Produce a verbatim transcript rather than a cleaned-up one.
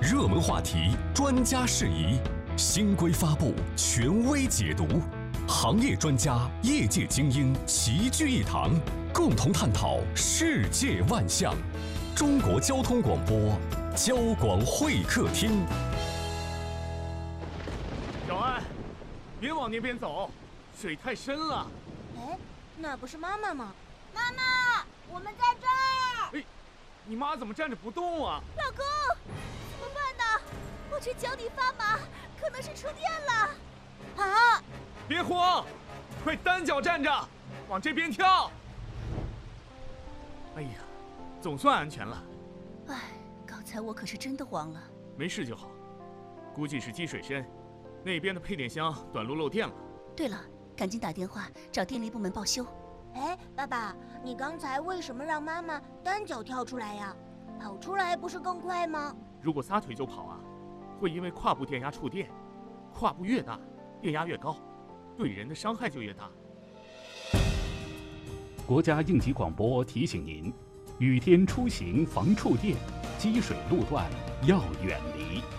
热门话题，专家释疑，新规发布，权威解读，行业专家、业界精英齐聚一堂，共同探讨世界万象。中国交通广播，交广会客厅。 小安，别往那边走，水太深了。 哎，那不是妈妈吗？ 妈妈，我们在这儿。 哎，你妈怎么站着不动啊？ 老公，怎么办呢？我这脚底发麻，可能是触电了。 啊！ 别慌，快单脚站着，往这边跳。哎呀，总算安全了。 哎，刚才我可是真的慌了。 没事就好，估计是积水深，那边的配电箱短路漏电了。 对了，赶紧打电话找电力部门报修。 哎，爸爸，你刚才为什么让妈妈单脚跳出来呀？跑出来不是更快吗？ 如果撒腿就跑啊，会因为胯部电压触电，胯部越大，电压越高，对人的伤害就越大。 国家应急广播提醒您：雨天出行防触电，积水路段要远离。